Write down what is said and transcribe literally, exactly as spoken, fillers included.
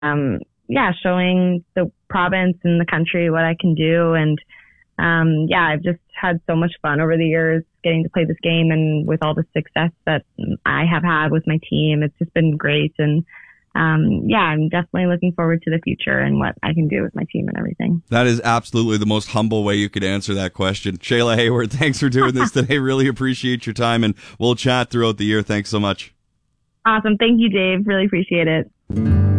um, yeah, showing the province and the country what I can do. And um, yeah, I've just had so much fun over the years getting to play this game, and with all the success that I have had with my team, it's just been great. And um, yeah, I'm definitely looking forward to the future and what I can do with my team and everything. That is absolutely the most humble way you could answer that question. Shayla Hayward, thanks for doing this today. Really appreciate your time, and we'll chat throughout the year. Thanks so much. Awesome. Thank you, Dave. Really appreciate it.